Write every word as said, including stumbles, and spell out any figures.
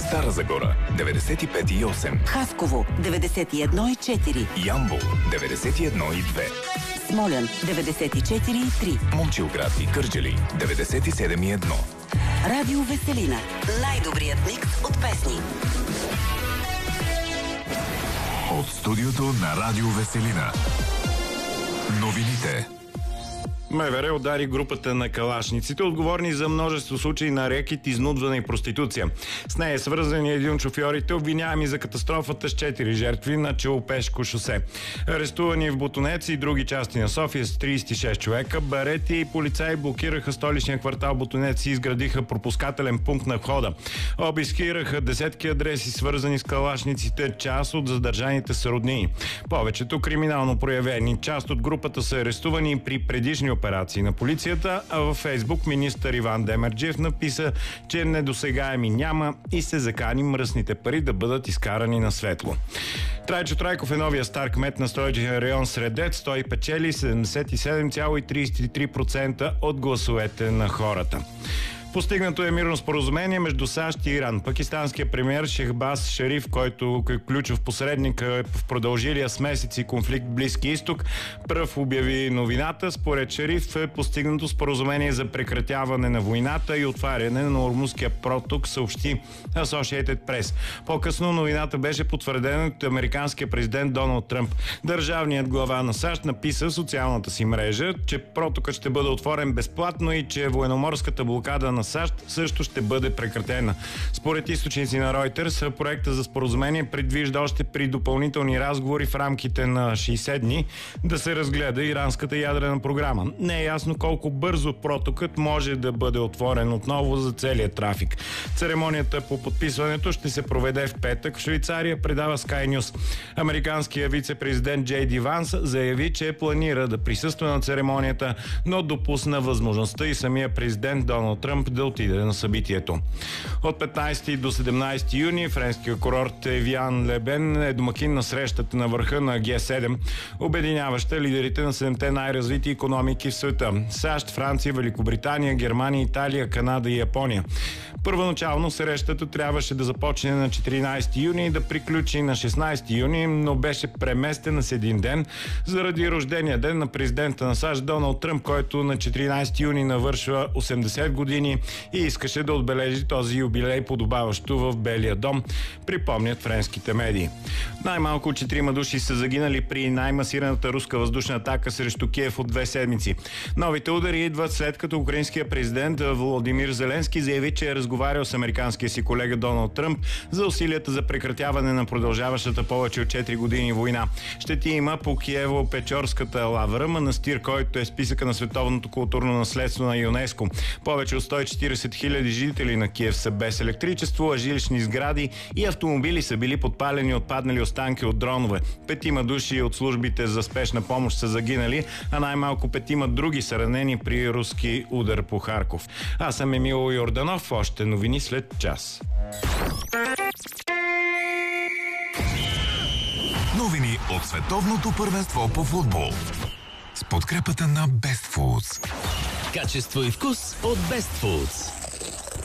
Стара Загора деветдесет и пет и осем, Хасково деветдесет и едно и четири, Ямбол деветдесет и едно и две, Смолян деветдесет и четири и три, Момчилград и Кърджали деветдесет и седем и едно. Радио Веселина. Най-добрият микс от песни. От студиото на Радио Веселина. Новините. МВР удари групата на калашниците, отговорни за множество случаи на рекет, изнудване и проституция. С нея е свързан един от шофьорите, обвиняеми за катастрофата с четири жертви на Челопешко шосе. Арестувани в Ботунец и други части на София с тридесет и шест човека, барети и полицаи блокираха столичния квартал Ботунец и изградиха пропускателен пункт на входа. Обискираха десетки адреси, свързани с калашниците, част от задържаните са роднини. Повечето криминално проявени. Част от групата са арестувани при предишни операции на полицията, а във Фейсбук министър Иван Демерджиев написа, че недосегаеми няма и се закани мръсните пари да бъдат изкарани на светло. Трайчо Трайков е новия стар кмет на столичен район Средец. Той печели седемдесет и седем цяло тридесет и три процента от гласовете на хората. Постигнато е мирно споразумение между САЩ и Иран. Пакистанският премиер Шехбаз Шериф, който е ключов посредник в продължилия с месеци конфликт в Близки изток, пръв обяви новината. Според Шериф е постигнато споразумение за прекратяване на войната и отваряне на Ормузския проток, съобщи Associated Press. По-късно новината беше потвърдена от американския президент Доналд Тръмп. Държавният глава на САЩ написа в социалната си мрежа, че протокът ще бъде отворен безплатно и че военноморската блокада на САЩ също ще бъде прекратена. Според източници на Reuters, проекта за споразумение предвижда още при допълнителни разговори в рамките на шейсет дни да се разгледа иранската ядрена програма. Не е ясно колко бързо протокът може да бъде отворен отново за целия трафик. Церемонията по подписването ще се проведе в петък в Швейцария, предава Sky News. Американският вице-президент Джей Ди Ванс заяви, че планира да присъства на церемонията, но допусна възможността и самия президент Доналд Тръмп да отиде на събитието. От петнайсети до седемнайсети юни френския курорт Евиан Лебен е домакин на срещата на върха на Ге седем, обединяваща лидерите на седемте най-развити икономики в света – САЩ, Франция, Великобритания, Германия, Италия, Канада и Япония. Първоначално срещата трябваше да започне на четиринайсети юни и да приключи на шестнайсети юни, но беше преместена с един ден заради рождения ден на президента на САЩ Доналд Тръмп, който на четиринайсети юни навършва осемдесет години и искаше да отбележи този юбилей подобаващо в Белия дом, припомнят френските медии. Най-малко четирима души са загинали при най-масираната руска въздушна атака срещу Киев от две седмици. Новите удари идват след като украинският президент Володимир Зеленски заяви, че е разговарял с американския си колега Доналд Тръмп за усилията за прекратяване на продължаващата повече от четири години война. Щети има по Киево-Печорската лавра, манастир, който е в списъка на световното културно наследство на ЮНЕСКО. Повече от сто и четирийсет хиляди жители на Киев са без електричество, а жилищни сгради и автомобили са били подпалени от паднали останки от дронове. Петима души от службите за спешна помощ са загинали, а най-малко петима други са ранени при руски удар по Харков. Аз съм Емил Йорданов, още новини след час. Новини от световното първенство по футбол. С подкрепата на Best Foods. Качество и вкус от Best Foods.